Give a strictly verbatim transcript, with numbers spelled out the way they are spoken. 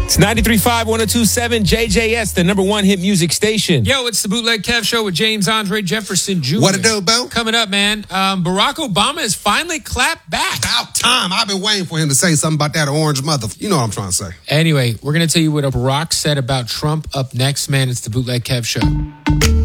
It's ninety-three point five, one oh two point seven J J S, the number one hit music station. Yo, it's the Bootleg Kev Show with James Andre Jefferson Junior What it do, Bo? Coming up, man. Um, Barack Obama has finally clapped back. About time. I've been waiting for him to say something about that orange mother. You know what I'm trying to say. Anyway, we're going to tell you what Barack said about Trump up next, man. It's the Bootleg Kev Show.